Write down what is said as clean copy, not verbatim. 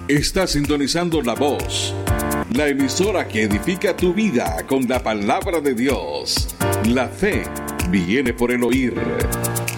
Está sintonizando La Voz, la emisora que edifica tu vida con la palabra de Dios. La fe viene por el oír